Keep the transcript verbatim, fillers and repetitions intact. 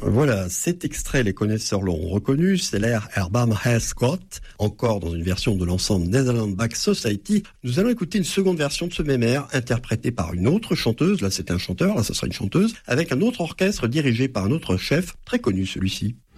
Voilà, cet extrait, les connaisseurs l'auront reconnu, c'est l'air Herbam Has Got, encore dans une version de l'ensemble Netherlands Back Society. Nous allons écouter une seconde version de ce même air, interprétée par une autre chanteuse, là c'est un chanteur, là ça sera une chanteuse, avec un autre orchestre dirigé par un autre chef, très connu celui-ci.